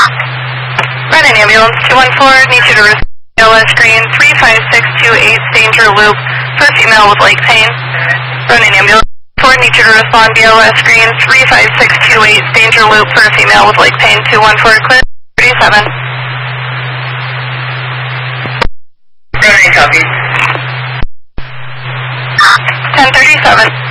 Running ambulance 214, need you to respond BLS screen 35628, danger loop for female with leg pain. Running ambulance 4, need you to respond BLS screen 35628, danger loop for female with leg pain. 214, clear 37. Running copy. 1037.